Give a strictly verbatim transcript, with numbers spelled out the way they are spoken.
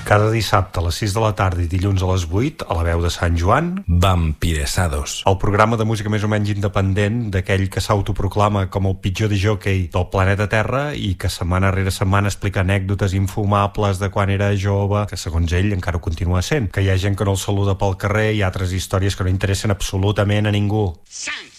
Cada dissabte a les sis de la tarda i dilluns a les vuit, a la veu de Sant Joan, Vampiresados. el programa de música més o menys independent d'aquell que s'autoproclama com el pitjor discjòquei del planeta Terra i que setmana rere setmana explica anècdotes infumables de quan era jove, que segons ell encara ho continua sent, que hi ha gent que no el saluda pel carrer i altres històries que no interessen absolutament a ningú. Sant